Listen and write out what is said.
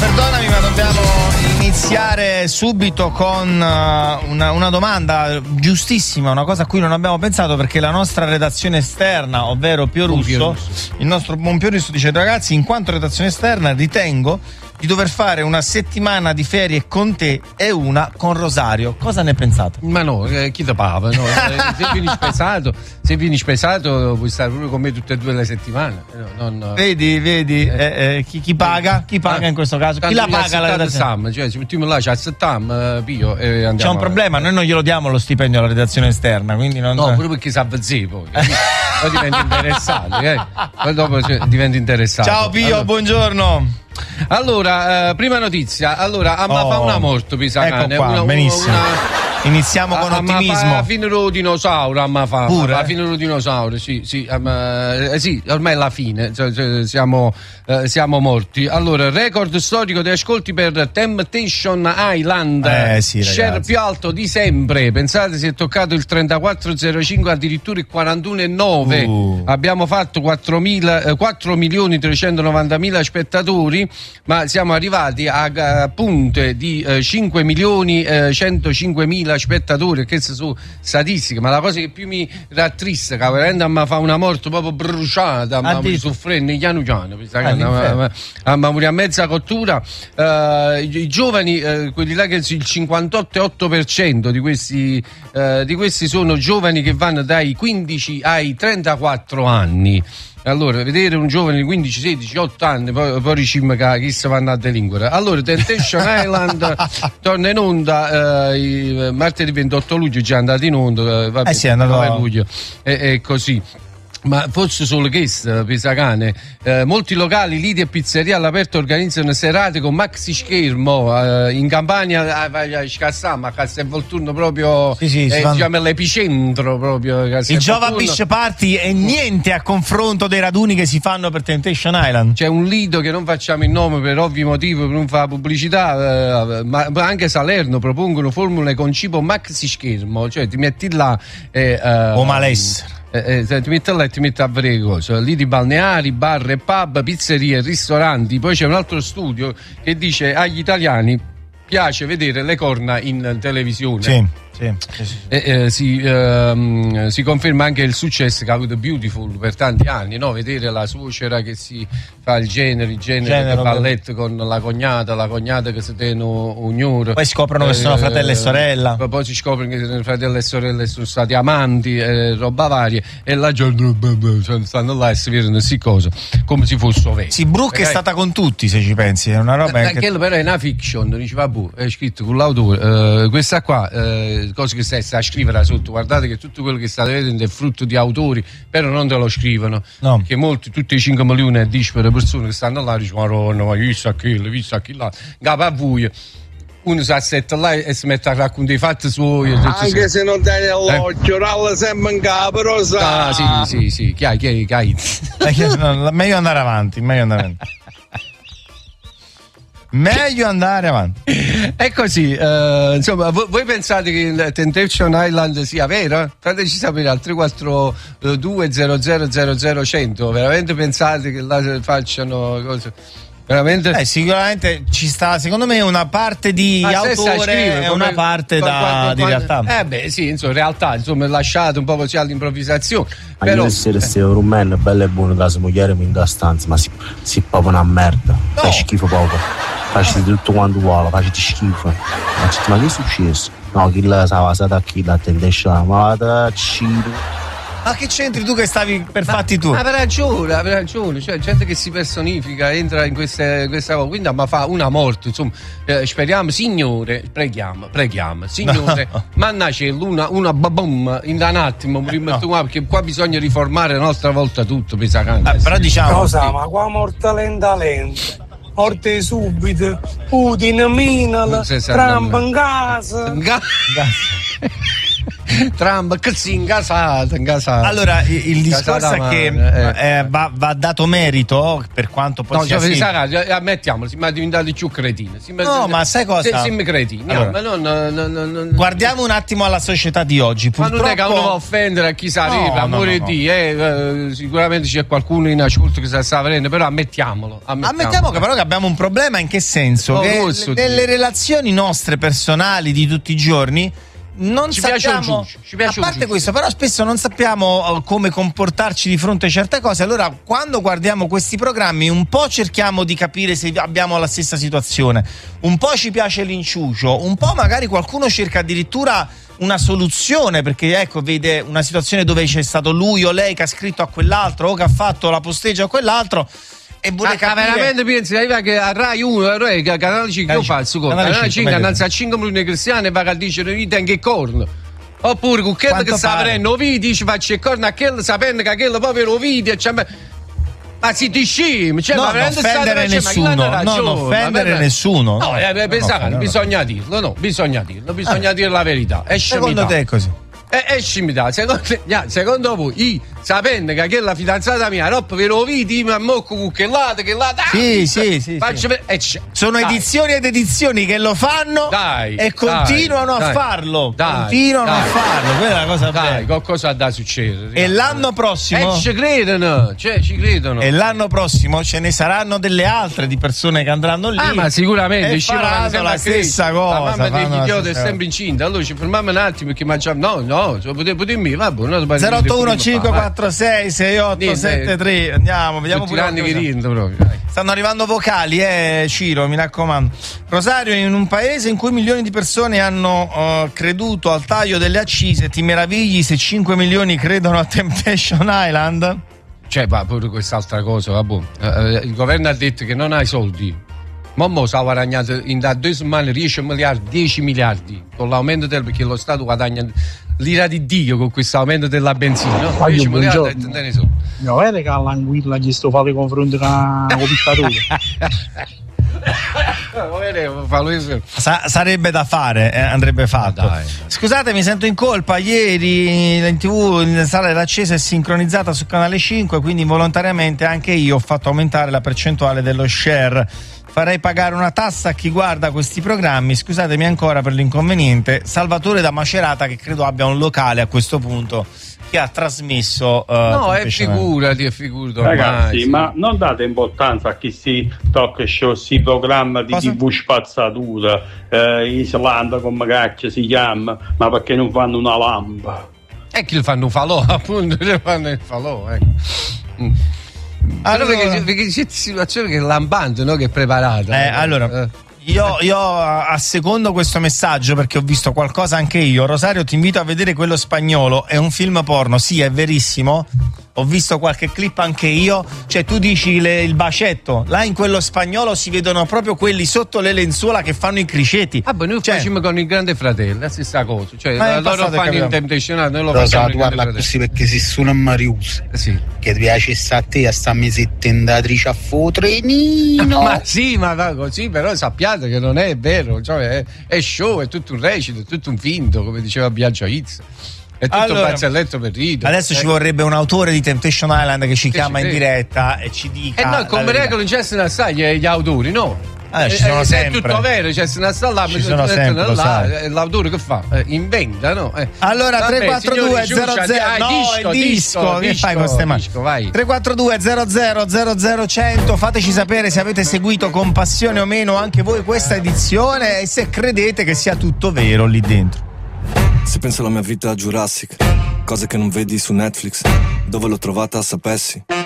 perdonami, ma dobbiamo iniziare subito con una domanda giustissima, una cosa a cui non abbiamo pensato, perché la nostra redazione esterna, ovvero Pio Russo, il nostro buon Pio Russo dice: ragazzi, in quanto redazione esterna ritengo di dover fare una settimana di ferie con te e una con Rosario. Cosa ne pensate? Ma no, chi te pava? No? Se vieni spesato puoi stare proprio con me tutte e due le settimane. Vedi, chi paga? Chi paga in questo caso? Chi la paga la redazione? Cioè, ci mettiamo là, ci accettiamo, Pio, e andiamo. C'è un problema, noi non glielo diamo lo stipendio alla redazione esterna, quindi non... No, proprio perché sa zio poi. Poi diventi interessato, Poi dopo diventi interessato. Ciao Pio, buongiorno. Allora, prima notizia. Allora, fa una morte, Pisacane. Ecco qua, benissimo. Iniziamo con ottimismo. A fine lo dinosauro, pure? A fine lo dinosauro, sì, ormai è la fine, siamo morti. Allora, record storico di ascolti per Temptation Island. Sì, share più alto di sempre. Pensate, si è toccato il 34,05, addirittura il 41,9. Abbiamo fatto 4.390.000 spettatori, ma siamo arrivati a punte di 5.105.000 spettatori. Queste sono statistiche, ma la cosa che più mi rattrista, che veramente mi fa una morte proprio bruciata, mi soffrendo piano a morire a mezza cottura. I giovani, quelli là, che il 58,8% di questi sono giovani che vanno dai 15 ai 34 anni. Allora, vedere un giovane di 15, 16, 8 anni, poi diciamo che chi si vanno a delinquere. Allora, Temptation Island torna in onda martedì 28 luglio, già è andato in onda, sì, è andato 9 luglio, e così. Ma forse solo questo, Pisacane. Molti locali, lidi e pizzerie all'aperto organizzano serate con maxi schermo. In Campania scassiamo a Castelvolturno proprio, diciamo l'epicentro proprio. Il Jova Beach Party è niente a confronto dei raduni che si fanno per Temptation Island. C'è un lido che non facciamo il nome per ovvi motivi, per non fare pubblicità, ma anche Salerno propongono formule con cibo maxi schermo, cioè ti metti là o malessere. Ti metti là e ti metti a vedere cose lì, di balneari, bar e pub, pizzerie, ristoranti. Poi c'è un altro studio che dice agli italiani piace vedere le corna in televisione. Sì. Si conferma anche il successo che ha avuto Beautiful per tanti anni, no? Vedere la suocera che si fa il genere del balletto con la cognata che si tiene un poi scoprono che sono fratello e sorella, poi si scoprono che fratello e sorelle sono stati amanti, roba varie, e la giorno stanno là e si vedono queste cose come se fossero veri. Sì, Brooke è stata con tutti, se ci pensi, è una roba quello però è una fiction, dice vabbè, è scritto con l'autore, questa qua cose che stai a scrivere sotto, guardate che tutto quello che state vedendo è frutto di autori, però non te lo scrivono, no. Perché tutti i 5 milioni e 10 per persone che stanno là dicono ma chissà chi là, capa a voi. Uno si assetta là e si mette a raccontare i fatti suoi. Anche se non dai nell'occhio, ralla sempre in capo, lo sa. Sì, chi hai? Meglio andare avanti. Meglio andare avanti. È così, insomma, voi pensate che Temptation Island sia vero? Fateci sapere al 342 00 100. Veramente pensate che là facciano cose? Veramente? Sicuramente ci sta, secondo me, una parte di autore e una parte di realtà. Sì, insomma, realtà, insomma, lasciate un po' così all'improvvisazione. Però se stiamo rumeno bello e buono da smogliare in da stanza, ma si proprio una merda. No. Fai schifo poco. Facci tutto quanto vuole, facci schifo. Ma che è successo? No, chi la stava stata qui da Temptation, ma da Ciro. Ma che c'entri tu che stavi per fatti tu? Aveva ragione, cioè gente che si personifica, entra in questa cosa, quindi ma fa una morte, insomma, speriamo, Signore, preghiamo, Signore, mannaci una babum in un attimo, perché qua bisogna riformare una nostra volta tutto, però diciamo cosa, ma qua morta lenta, morte subito, Putin, Minal, Trump in casa. Trump che si ingasata. Allora il discorso è che va dato merito, per quanto poi ammettiamolo, siamo diventati più cretini. Ma sai cosa? Siamo cretini. Guardiamo un attimo alla società di oggi. Purtroppo... Ma non è che uno va a offendere a chi sa arriva, amore di sicuramente c'è qualcuno in ascolto che sta avvenendo, però ammettiamo che però che abbiamo un problema. In che senso? Che nelle relazioni nostre personali di tutti i giorni non sappiamo, a parte questo, però spesso non sappiamo come comportarci di fronte a certe cose. Allora quando guardiamo questi programmi un po' cerchiamo di capire se abbiamo la stessa situazione, un po' ci piace l'inciucio, un po' magari qualcuno cerca addirittura una soluzione, perché ecco vede una situazione dove c'è stato lui o lei che ha scritto a quell'altro o che ha fatto la posteggia a quell'altro e vuole capire. Veramente pensi che a Rai 1 che Canale 5 io faccio Canale 5 annanzi a 5 milioni di cristiani e va a dire io tengo il corno, oppure con quello che sta avvenendo video dice faccio il corno a quello sapendo che quello povero video ma si discime, non offendere nessuno. Pensate, bisogna dirlo, bisogna dire la verità. Secondo te è così? Scimità, secondo voi, sapendo che quella fidanzata mia roba per lo vidi, ma mocco con che lata. Sì. Sono dai. Edizioni ed edizioni che lo fanno e continuano a farlo. Continuano a farlo. Quella è la cosa bella. Qualcosa da succedere. E l'anno prossimo ci credono. E l'anno prossimo ce ne saranno delle altre di persone che andranno lì. Ma sicuramente ci faranno la stessa cosa. La mamma degli idioti è sempre incinta. Allora ci fermiamo un attimo che mangiamo. No, potremmo va buono. 081 546 6873. Andiamo, vediamo pure. Stanno arrivando vocali, Ciro, mi raccomando. Rosario, in un paese in cui milioni di persone hanno creduto al taglio delle accise, ti meravigli se 5 milioni credono a Temptation Island? Va pure quest'altra cosa, il governo ha detto che non ha i soldi. Mommo si è guadagnato da 2 settimane 10 miliardi con l'aumento perché lo Stato guadagna l'ira di Dio con questo aumento della benzina, no? 10 miliardi e te ne so. No, vedi che all'anguilla gli sto facendo confronto con il dittatore. Sarebbe da fare, andrebbe fatto. Dai. Scusate, mi sento in colpa. Ieri in TV in sala era accesa e sincronizzata su Canale 5, quindi involontariamente anche io ho fatto aumentare la percentuale dello share. Farei pagare una tassa a chi guarda questi programmi. Scusatemi ancora per l'inconveniente. Salvatore da Macerata, che credo abbia un locale a questo punto, che ha trasmesso figurati ragazzi, ma non date importanza a chi si talk show, si programma di TV spazzatura, Islanda come cacchio si chiama, ma perché non fanno una lampa? E chi fanno un falò, appunto, fanno il falò, allora, perché c'è situazione che è lampante, no? Che è preparata. Allora io assecondo questo messaggio perché ho visto qualcosa anche io. Rosario, ti invito a vedere quello spagnolo, è un film porno, sì, è verissimo. Ho visto qualche clip anche io. Cioè tu dici il bacetto, là in quello spagnolo si vedono proprio quelli sotto le lenzuola che fanno i criceti. Noi facciamo con il Grande Fratello la stessa cosa, loro fanno in Temptation, noi lo facciamo con il Grande Fratello. Così perché se sono Marius che piace a te a sta mesettendatrice a fotrenino. Ma sì, ma così però sappiate che non è vero, è show, è tutto un recito, è tutto un finto, come diceva Biagio Izz. È tutto un bazzelletto per ridere. Adesso ci vorrebbe un autore di Temptation Island che ci chiama in diretta e ci dica. No, come regola non c'è una assai gli autori, no? Ci sono sempre. È tutto vero, c'è una sala, ci sono sempre, l'autore che fa? Inventa, no? Allora 342 00 no, il disco, che fai con queste mani? 342 00 100. Fateci sapere se avete seguito con passione o meno anche voi questa edizione e se credete che sia tutto vero lì dentro. Se penso alla mia vita a Jurassic, cose che non vedi su Netflix, dove l'ho trovata sapessi.